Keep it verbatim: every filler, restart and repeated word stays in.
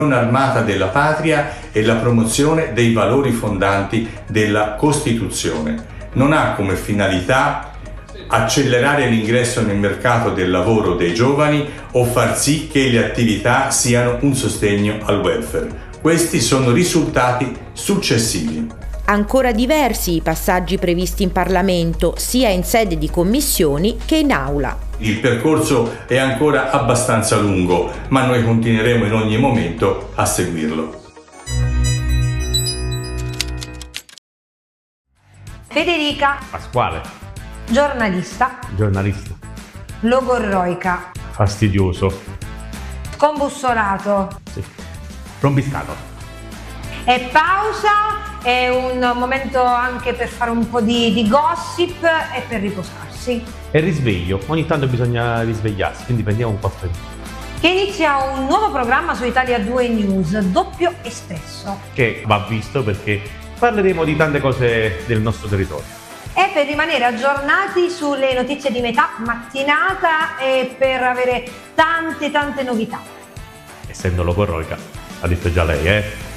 Armata della patria e la promozione dei valori fondanti della Costituzione. Non ha come finalità accelerare l'ingresso nel mercato del lavoro dei giovani o far sì che le attività siano un sostegno al welfare. Questi sono risultati successivi. Ancora diversi i passaggi previsti in Parlamento, sia in sede di commissioni che in aula. Il percorso è ancora abbastanza lungo, ma noi continueremo in ogni momento a seguirlo. Federica Pasquale. Giornalista. Giornalista. Logorroica. Fastidioso. Scombussolato. Sì. Rombiscato. E pausa, è un momento anche per fare un po' di, di gossip e per riposarsi. E risveglio, ogni tanto bisogna risvegliarsi, quindi prendiamo un po' di... Che inizia un nuovo programma su Italia due News, Doppio Espresso. Che va visto perché parleremo di tante cose del nostro territorio. E per rimanere aggiornati sulle notizie di metà mattinata e per avere tante tante novità. Essendo logorroica, ha detto già lei, eh?